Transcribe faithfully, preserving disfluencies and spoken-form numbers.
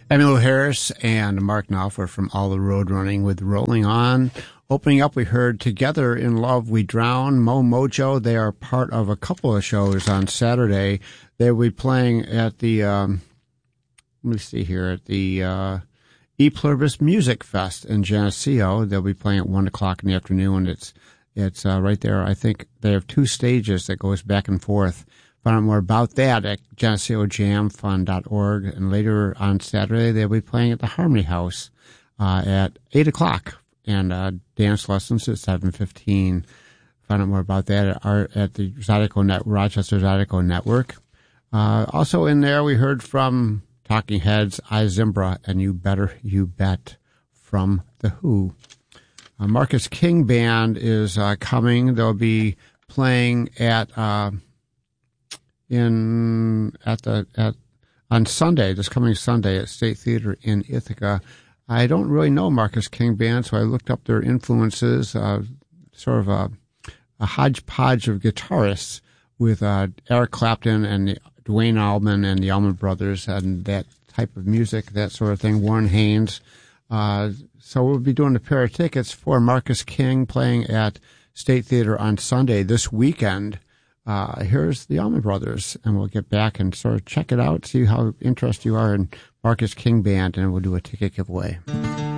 Emmylou Harris and Mark Knopfler from All the Road Running with Rolling On. Opening up, we heard Together in Love We Drown, Mo Mojo. They are part of a couple of shows on Saturday. They will be playing at the, um, let me see here, at the uh, E Pluribus Music Fest in Geneseo. They'll be playing at one o'clock in the afternoon. It's it's uh, right there. I think they have two stages that goes back and forth. Find out more about that at geneseo jam fund dot org. And later on Saturday, they'll be playing at the Harmony House uh, at eight o'clock. And uh, dance lessons at seven fifteen. Find out more about that at, our, at the Zydeco Net, Rochester Zydeco Network. Uh, also in there, we heard from Talking Heads, I Zimbra, and You Better You Bet from The Who. Uh, Marcus King Band is uh, coming. They'll be playing at... Uh, in at the at on Sunday, this coming Sunday at State Theater in Ithaca. I don't really know Marcus King Band, so I looked up their influences, uh, sort of a, a hodgepodge of guitarists with uh, Eric Clapton and the, Dwayne Allman and the Allman Brothers and that type of music, that sort of thing, Warren Haynes. Uh, so we'll be doing a pair of tickets for Marcus King playing at State Theater on Sunday this weekend. Uh, here's the Allman Brothers, and we'll get back and sort of check it out, see how interested you are in Marcus King Band, and we'll do a ticket giveaway.